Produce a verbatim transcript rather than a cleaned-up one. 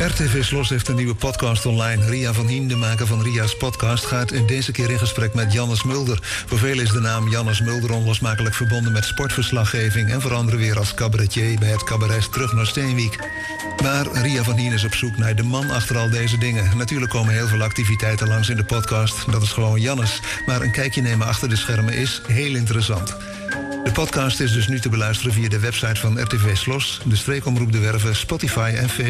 R T V Slos heeft een nieuwe podcast online. Ria van Hien, de maker van Ria's podcast, gaat in deze keer in gesprek met Jannes Mulder. Voor velen is de naam Jannes Mulder onlosmakelijk verbonden met sportverslaggeving en voor anderen weer als cabaretier bij het cabaret Terug naar Steenwijk. Maar Ria van Hien is op zoek naar de man achter al deze dingen. Natuurlijk komen heel veel activiteiten langs in de podcast. Dat is gewoon Jannes. Maar een kijkje nemen achter de schermen is heel interessant. De podcast is dus nu te beluisteren via de website van R T V Slos, de streekomroep De Werve, Spotify en Facebook.